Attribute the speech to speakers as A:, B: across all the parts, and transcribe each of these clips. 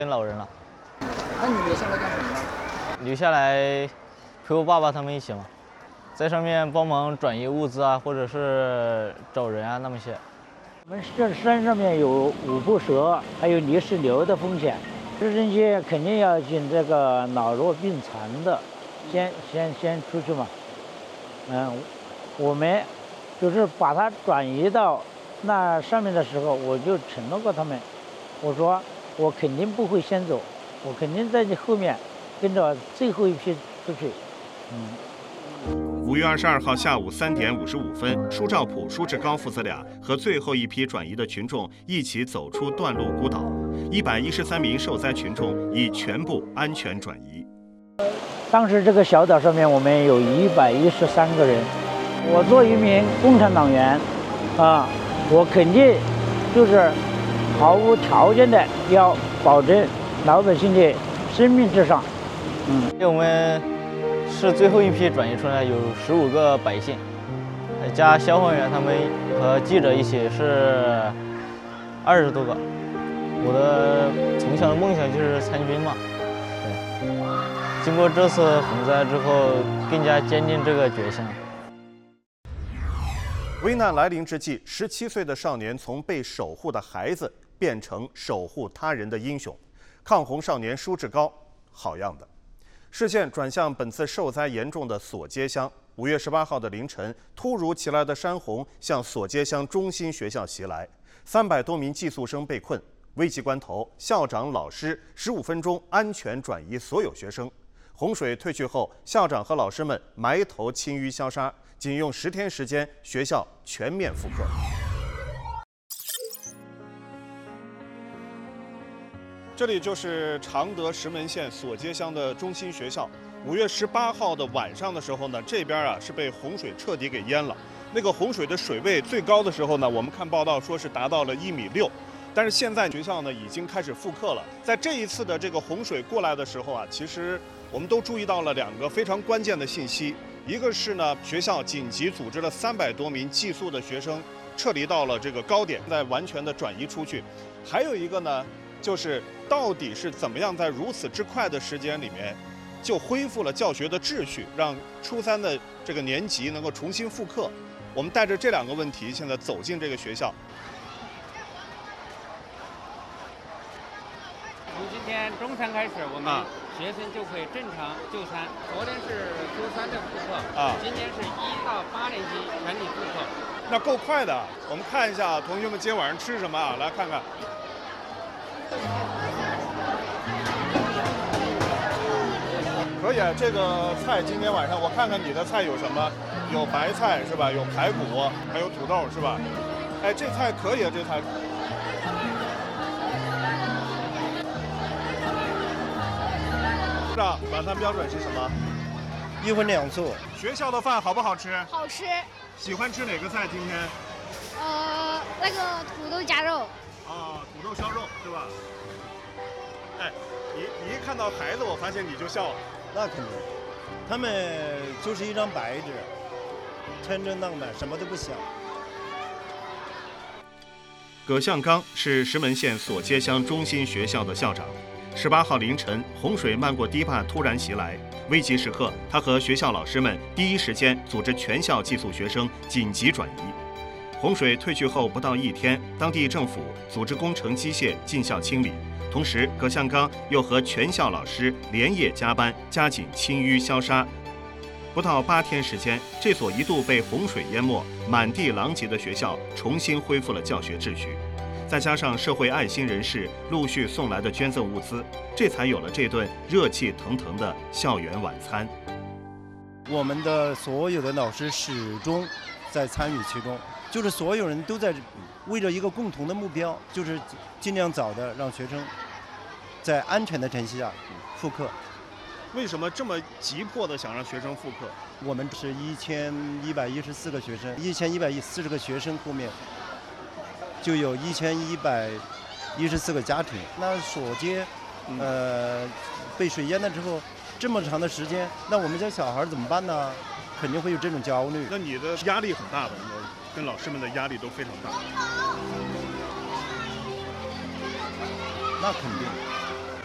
A: 跟老人了。
B: 那你留下来干什么呢？
A: 留下来陪我爸爸他们一起嘛，在上面帮忙转移物资啊，或者是找人啊那么些。
C: 我们这山上面有五步蛇，还有泥石流的风险，直升机肯定要进这个老弱病残的，先出去嘛。我们就是把它转移到那上面的时候，我就承诺过他们，我说我肯定不会先走，我肯定在你后面跟着最后一批出去。
D: 5月22号下午3点55分，舒兆普、舒志高父子俩和最后一批转移的群众一起走出断路孤岛，113名受灾群众已全部安全转移。
C: 当时这个小岛上面我们有113个人，我做一名共产党员，我肯定就是毫无条件的要保证老百姓的生命至上。
A: 我们是最后一批转移出来，有15个百姓，加消防员他们和记者一起是20多个。我的从小的梦想就是参军嘛，对。经过这次洪灾之后，更加坚定这个决心。
D: 危难来临之际，17岁的少年从被守护的孩子变成守护他人的英雄。抗洪少年舒志高，好样的！视线转向本次受灾严重的索街乡。5月18号的凌晨，突如其来的山洪向索街乡中心学校袭来，300多名寄宿生被困。危急关头，校长、老师15分钟安全转移所有学生。洪水退去后，校长和老师们埋头清淤消杀，仅用10天时间，学校全面复课。这里就是常德石门县索街乡的中心学校。5月18号的晚上的时候呢，这边是被洪水彻底给淹了。那个洪水的水位最高的时候呢，我们看报道说是达到了1.6米。但是现在学校呢已经开始复课了。在这一次的这个洪水过来的时候其实我们都注意到了2个非常关键的信息。一个是呢，学校紧急组织了300多名寄宿的学生撤离到了这个高点，再完全的转移出去。还有一个呢，就是到底是怎么样在如此之快的时间里面就恢复了教学的秩序，让初3的这个年级能够重新复课。我们带着这2个问题现在走进这个学校。
E: 从今天中餐开始，我们学生就可以正常就餐。昨天是初3的复课，今天是1到8年级全体复课。
D: 那够快的。我们看一下同学们今天晚上吃什么来看看。可以，这个菜今天晚上我看看你的菜有什么？有白菜是吧？有排骨，还有土豆是吧？这菜可以这菜。晚饭标准是什么
F: ？1荤2素。
D: 学校的饭好不好吃？
G: 好吃。
D: 喜欢吃哪个菜？今天？
G: 那个土豆夹肉。
D: 土豆烧肉是吧？你一看到孩子，我发现你就笑了。
F: 那肯定，他们就是一张白纸，真正浪漫，什么都不想。
D: 葛向刚是石门县索街乡中心学校的校长。18号凌晨，洪水漫过堤坝突然袭来，危急时刻，他和学校老师们第一时间组织全校寄宿学生紧急转移。洪水退去后不到1天，当地政府组织工程机械进校清理，同时葛向刚又和全校老师连夜加班，加紧清淤消杀。不到8天时间，这所一度被洪水淹没、满地狼藉的学校重新恢复了教学秩序。再加上社会爱心人士陆续送来的捐赠物资，这才有了这顿热气腾腾的校园晚餐。
F: 我们的所有的老师始终在参与其中，就是所有人都在为着一个共同的目标，就是尽量早的让学生在安全的前提下复课。
D: 为什么这么急迫的想让学生复课？
F: 我们是1114个学生，1140个学生后面就有1114个家庭。那索街，被水淹了之后，这么长的时间，那我们家小孩怎么办呢？肯定会有这种焦虑。
D: 那你的压力很大的，跟老师们的压力都非常大。
F: 那肯定，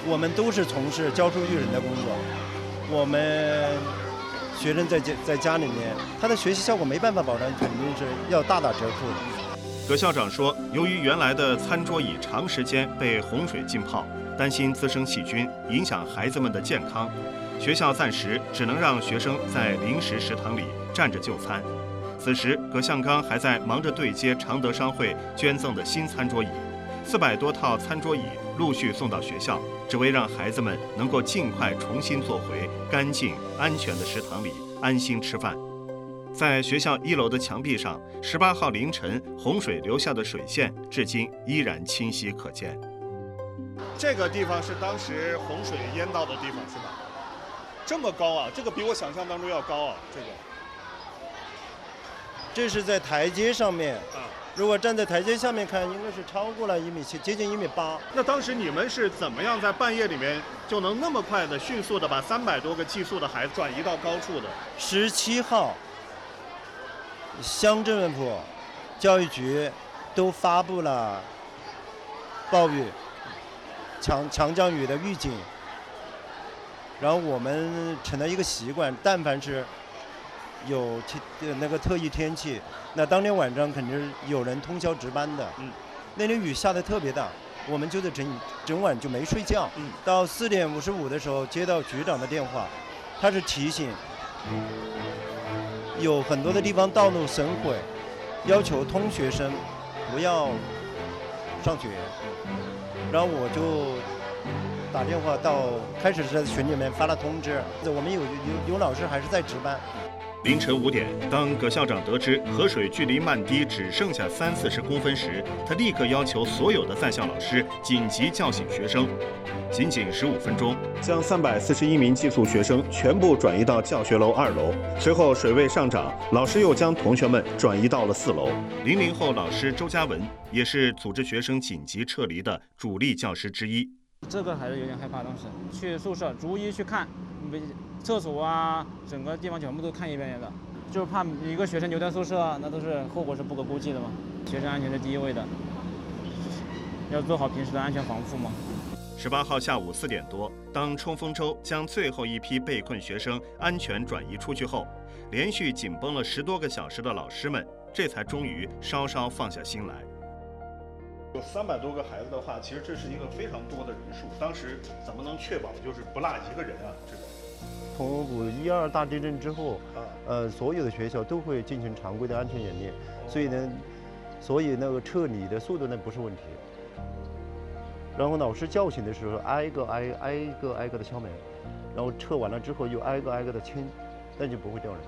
F: 我们都是从事教书育人的工作，我们学生在家里面，他的学习效果没办法保证，肯定是要大打折扣的。
D: 葛校长说，由于原来的餐桌椅长时间被洪水浸泡，担心滋生细菌，影响孩子们的健康，学校暂时只能让学生在临时食堂里站着就餐。此时，葛向刚还在忙着对接常德商会捐赠的新餐桌椅，400多套餐桌椅陆续送到学校，只为让孩子们能够尽快重新坐回干净安全的食堂里安心吃饭。在学校1楼的墙壁上，18号凌晨洪水留下的水线至今依然清晰可见。这个地方是当时洪水淹到的地方是吧？这么高啊，这个比我想象当中要高啊，
F: 这是在台阶上面啊，如果站在台阶下面看，应该是超过了1.7米，接近1.8米。
D: 那当时你们是怎么样在半夜里面就能那么快的、迅速的把300多个寄宿的孩子转移到高处的
F: ？17号，乡政府、教育局都发布了暴雨、强降雨的预警，然后我们成了一个习惯，但凡是有那个特异天气，那当天晚上肯定是有人通宵值班的。那天雨下得特别大，我们就在整晚就没睡觉。到4点55的时候接到局长的电话，他是提醒，有很多的地方道路损毁，要求通学生不要上学。然后我就打电话到，开始是在群里面发了通知，我们有老师还是在值班。
D: 凌晨5点，当葛校长得知河水距离漫堤只剩下30-40公分时，他立刻要求所有的在校老师紧急叫醒学生。仅仅15分钟，将341名寄宿学生全部转移到教学楼2楼。随后水位上涨，老师又将同学们转移到了4楼。00后老师周嘉文也是组织学生紧急撤离的主力教师之一。
H: 这个还是有点害怕，当时去宿舍逐一去看，厕所啊，整个地方全部都看一遍的，就是怕一个学生留在宿舍，那都是后果是不可估计的嘛。学生安全是第一位的，要做好平时的安全防护嘛。
D: 18号下午4点多，当冲锋舟将最后一批被困学生安全转移出去后，连续紧绷了10多个小时的老师们，这才终于稍稍放下心来。有300多个孩子的话，其实这是一个非常多的人数。当时怎么能确保就是不落一个人啊？这个
F: 从5·12大地震之后，所有的学校都会进行常规的安全演练，所以那个撤离的速度呢不是问题。然后老师叫醒的时候，挨个的敲门，然后撤完了之后又挨个的清，那就不会掉人。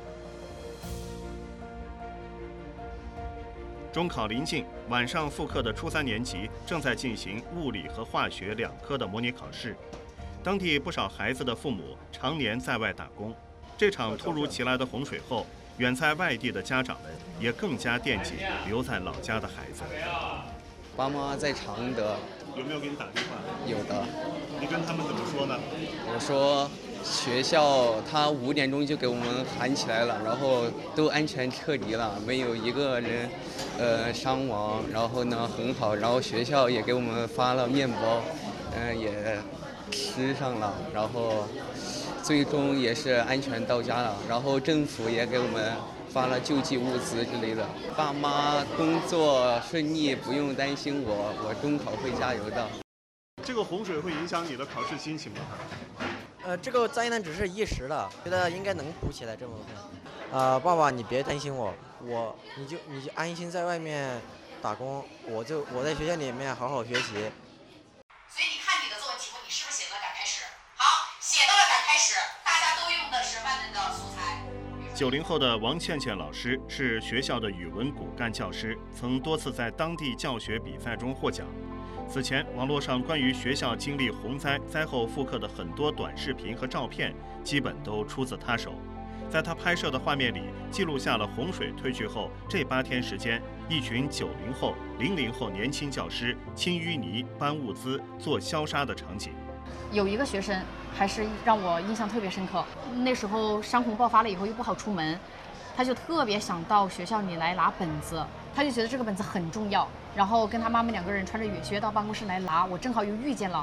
D: 中考临近，晚上复课的初3年级正在进行物理和化学2科的模拟考试。当地不少孩子的父母常年在外打工，这场突如其来的洪水后，远在外地的家长们也更加惦记留在老家的孩子。
I: 爸妈在常德，
D: 有没有给你打电话？
I: 有的。
D: 你跟他们怎么说呢？
I: 我说学校他5点钟就给我们喊起来了，然后都安全撤离了，没有一个人伤亡，然后呢很好，然后学校也给我们发了面包，也吃上了，然后最终也是安全到家了，然后政府也给我们发了救济物资之类的。爸妈工作顺利，不用担心我中考会加油的。
D: 这个洪水会影响你的考试心情吗？
J: 这个灾难只是一时的，觉得应该能补起来这部分。爸爸，你别担心你就安心在外面打工，我在学校里面好好学习。
K: 所以你看你的作文题目，你是不是写了展开史？好，写到了展开史，大家都用的是万能的素材。
D: 90后的王倩倩老师是学校的语文骨干教师，曾多次在当地教学比赛中获奖。此前，网络上关于学校经历洪灾灾后复课的很多短视频和照片，基本都出自他手。在他拍摄的画面里，记录下了洪水退去后这8天时间，一群90后、00后年轻教师清淤泥、搬物资、做消杀的场景。
L: 有一个学生还是让我印象特别深刻，那时候山洪爆发了以后又不好出门，他就特别想到学校里来拿本子，他就觉得这个本子很重要，然后跟他妈妈2个人穿着雨靴到办公室来拿，我正好又遇见了，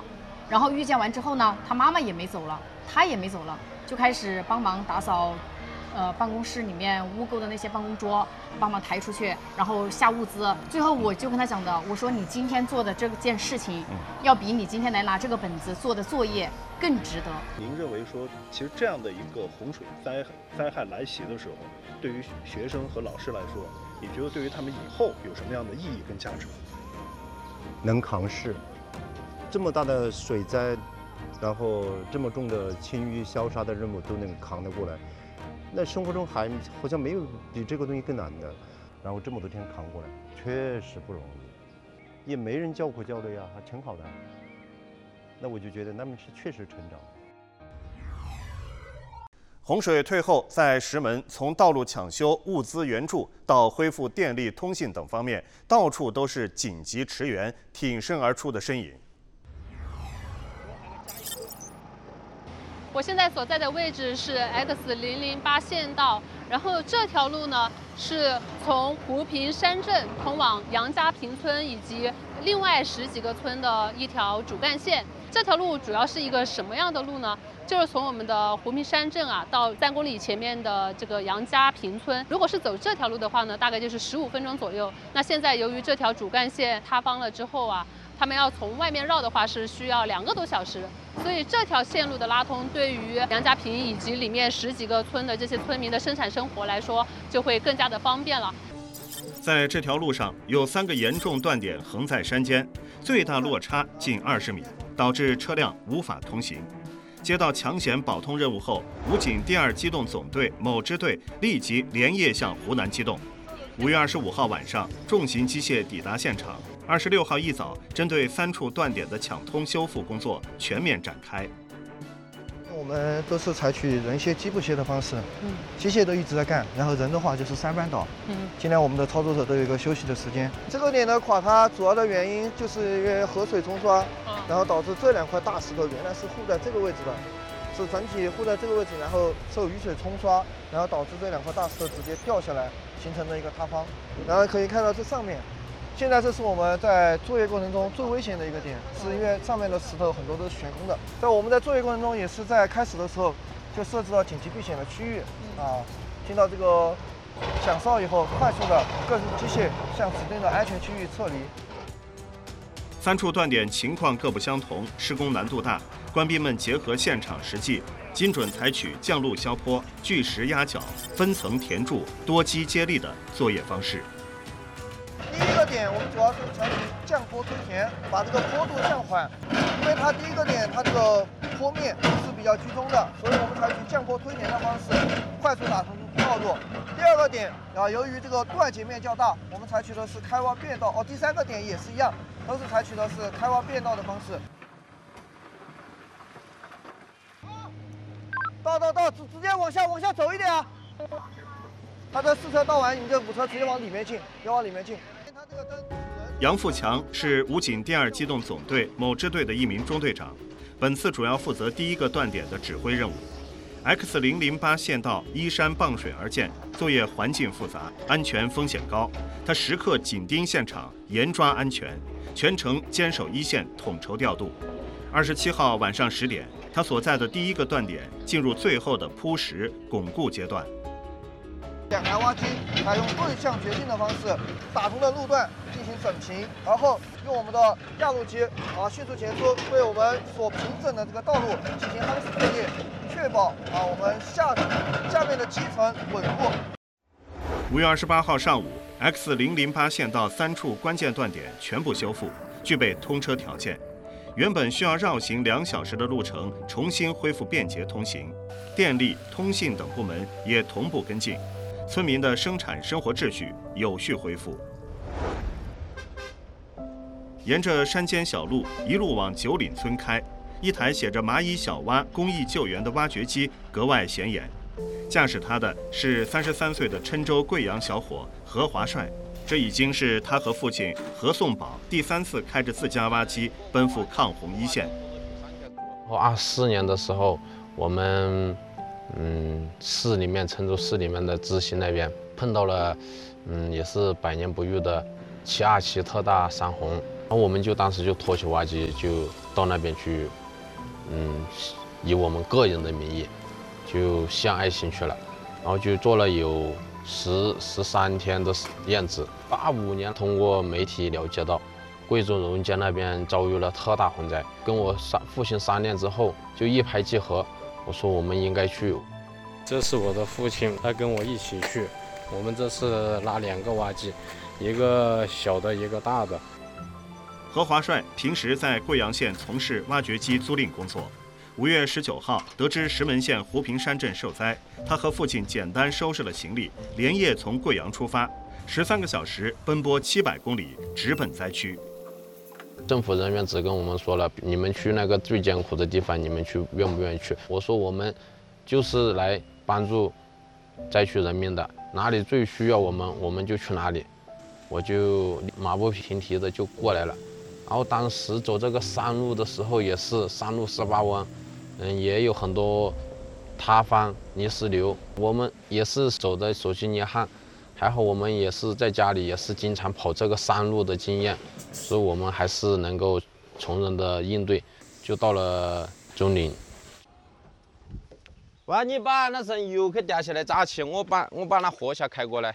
L: 然后遇见完之后呢，他妈妈也没走了，他也没走了，就开始帮忙打扫，办公室里面污垢的那些办公桌，帮忙抬出去，然后下物资。最后我就跟他讲的，我说你今天做的这件事情，要比你今天来拿这个本子做的作业更值得。
D: 您认为说，其实这样的一个洪水灾害来袭的时候，对于学生和老师来说，你觉得对于他们以后有什么样的意义跟价值？
F: 能扛事，这么大的水灾，然后这么重的清淤消杀的任务都能扛得过来，那生活中还好像没有比这个东西更难的。然后这么多天扛过来，确实不容易，也没人叫苦叫累呀，还挺好的。那我就觉得他们是确实成长。
D: 洪水退后，在石门，从道路抢修、物资援助到恢复电力、通信等方面，到处都是紧急驰援、挺身而出的身影。
M: 我现在所在的位置是 X008县道，然后这条路呢是从湖坪山镇通往杨家坪村以及另外10几个村的一条主干线。这条路主要是一个什么样的路呢？就是从我们的湖坪山镇到3公里前面的这个杨家坪村。如果是走这条路的话呢，大概就是15分钟左右。那现在由于这条主干线塌方了之后他们要从外面绕的话是需要2个多小时，所以这条线路的拉通对于杨家坪以及里面10几个村的这些村民的生产生活来说，就会更加的方便了。
D: 在这条路上有3个严重断点横在山间，最大落差近20米，导致车辆无法通行。接到抢险保通任务后，武警第2机动总队某支队立即连夜向湖南机动。5月25号晚上，重型机械抵达现场。26号一早，针对3处断点的抢通修复工作全面展开。
N: 我们都是采取人蝎、机不蝎的方式，机械都一直在干，然后人的话就是3班倒。尽量我们的操作者都有一个休息的时间。这个点的垮塌主要的原因就是因为河水冲刷，然后导致这2块大石头原来是护在这个位置的，是整体护在这个位置，然后受雨水冲刷，然后导致这2块大石头直接掉下来，形成了一个塌方。然后可以看到这上面。现在这是我们在作业过程中最危险的一个点，是因为上面的石头很多都是悬空的。在我们在作业过程中，也是在开始的时候就设置了紧急避险的区域听到这个响哨以后，快速的各种机械向指定的安全区域撤离。
D: 3处断点情况各不相同，施工难度大，官兵们结合现场实际，精准采取降路削坡、巨石压脚、分层填筑、多基接力的作业方式。
N: 第一个点，我们主要是采取降坡推填，把这个坡度降缓，因为它第一个点它这个坡面是比较居中的，所以我们采取降坡推填的方式，快速打通道路。第2个点由于这个断截面较大，我们采取的是开挖变道。第3个点也是一样，都是采取的是开挖变道的方式。到，直接往下走一点啊！他这4车倒完，你这5车直接往里面进，要往里面进。
D: 杨富强是武警第2机动总队某支队的一名中队长，本次主要负责第1个断点的指挥任务。X008县道依山傍水而建，作业环境复杂，安全风险高。他时刻紧盯现场，严抓安全，全程坚守一线，统筹调度。27号晚上10点，他所在的第1个断点进入最后的铺石巩固阶段。
N: 2台挖机采用对向决定的方式，打通的路段进行整平，然后用我们的压路机迅速前出，对我们所平整的这个道路进行夯实作业，确保我们下面的基层稳固。
D: 5月28号上午 ，X008县道3处关键断点全部修复，具备通车条件。原本需要绕行2小时的路程，重新恢复便捷通行。电力、通信等部门也同步跟进。村民的生产生活秩序有序恢复。沿着山间小路一路往九岭村开，一台写着蚂蚁小蛙公益救援的挖掘机格外显眼。驾驶它的是33岁的郴州贵阳小伙何华帅，这已经是他和父亲何颂宝第3次开着自家挖机奔赴抗洪一线。
O: 24年的时候，我们市里面郴州市里面的知县那边碰到了也是100年不遇的727特大山洪， 然后我们就当时就拖起挖机就到那边去，以我们个人的名义就献爱心去了，然后就做了有13天的验资。85年通过媒体了解到，贵州荣街那边遭遇了特大洪灾，跟我父亲商量之后，就一拍即合，我说我们应该去。
P: 这是我的父亲，他跟我一起去。我们这次拉2个挖机，一个小的，一个大的。
D: 何华帅平时在贵阳县从事挖掘机租赁工作。5月19号，得知石门县湖平山镇受灾，他和父亲简单收拾了行李，连夜从贵阳出发，13个小时奔波700公里，直奔灾区。
O: 政府人员只跟我们说了，你们去那个最艰苦的地方，你们去愿不愿意去？我说我们就是来帮助灾区人民的，哪里最需要我们就去哪里。我就马不停蹄的就过来了。然后当时走这个山路的时候，也是山路18弯，也有很多塌方、泥石流，我们也是走得手心捏汗。还好我们也是在家里也是经常跑这个山路的经验，所以我们还是能够从容的应对，就到了中岭。
Q: 哇，你把那层油去掉下来扎起，我把那货下开过来。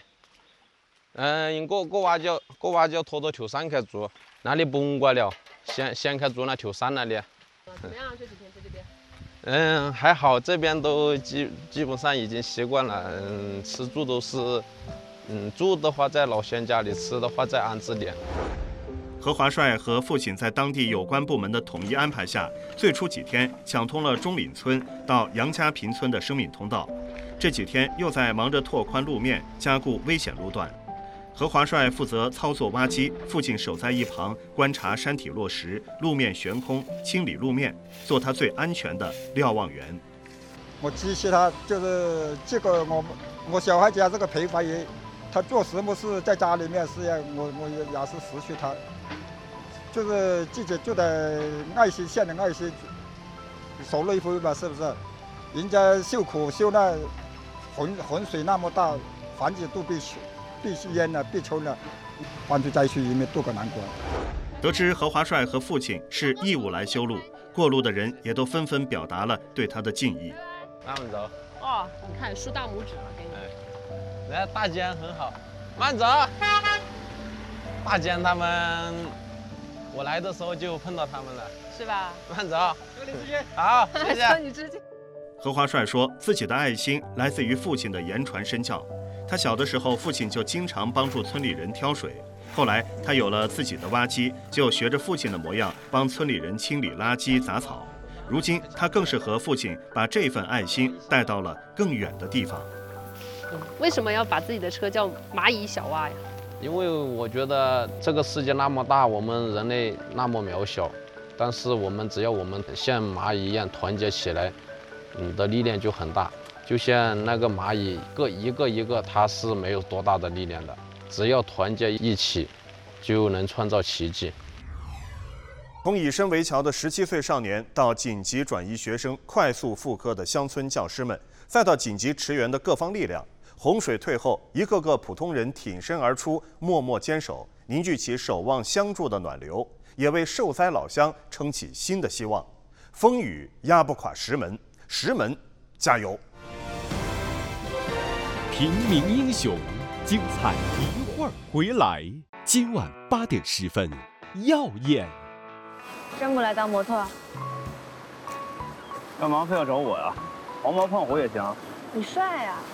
Q: 我挖就拖到球山去住，那里不用管了，先去住那球山那里。
M: 怎么样？这几天在这边？
Q: 还好，这边都基本上已经习惯了。吃住都是，住的话在老乡家里，吃的话在安置里。
D: 何华帅和父亲在当地有关部门的统一安排下，最初几天抢通了中岭村到杨家坪村的生命通道，这几天又在忙着拓宽路面，加固危险路段。何华帅负责操作挖机，父亲守在一旁观察山体落实、路面悬空、清理路面，做他最安全的瞭望员。
R: 我支持他，就是这个我小孩家这个陪法也，他做什么事在家里面是要我也是失去他，就是自己就得爱惜献点爱惜，受累回吧，是不是？人家受苦受那洪水那么大，房子都被淹了，被冲了，搬出灾区里面渡个难关。
D: 得知何华帅和父亲是义务来修路，过路的人也都纷纷表达了对他的敬意。
Q: 慢走。
M: 哦，你看竖大拇指了，给你。
Q: 来，大坚很好，慢走。大坚他们，我来的时候就碰到他们了，
M: 是吧？
Q: 慢走。有你自己。好，谢谢。
M: 你自己。
D: 何华帅说，自己的爱心来自于父亲的言传身教。他小的时候，父亲就经常帮助村里人挑水。后来他有了自己的挖机，就学着父亲的模样，帮村里人清理垃圾杂草。如今他更是和父亲把这份爱心带到了更远的地方。
M: 为什么要把自己的车叫蚂蚁小蛙呀？
O: 因为我觉得这个世界那么大，我们人类那么渺小，但是只要我们像蚂蚁一样团结起来，你的力量就很大。就像那个蚂蚁，一个，它是没有多大的力量的，只要团结一起，就能创造奇迹。
D: 从以身为桥的17岁少年，到紧急转移学生快速复课的乡村教师们，再到紧急驰援的各方力量，洪水退后，一个个普通人挺身而出，默默坚守，凝聚起守望相助的暖流，也为受灾老乡撑起新的希望。风雨压不垮石门，石门加油！
S: 平民英雄，精彩一会儿回来。今晚8点10分，耀眼。
T: 真不来当模特？
U: 干嘛非要找我呀？黄毛胖虎也行。
T: 你帅呀！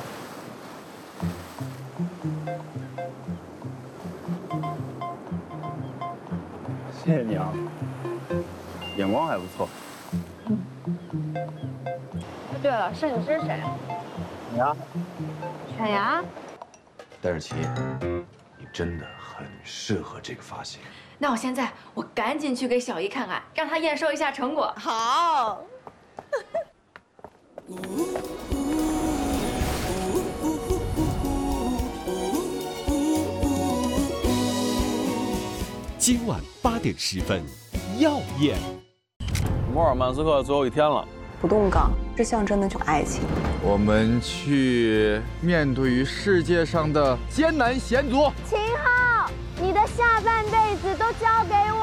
U: 谢谢你啊，眼光还不错。
T: 对了，摄影师谁？
U: 你啊。
T: 犬牙。
V: 戴尔奇，你真的很适合这个发型。
W: 那我赶紧去给小姨看看，让她验收一下成果。
T: 好。
S: 今晚8点10分，耀眼。
U: 摩尔曼斯克最后一天了。
X: 不动港是象征那种爱情。
Y: 我们去面对于世界上的艰难险阻。
Z: 秦昊，你的
A: 的下半辈子都交给我。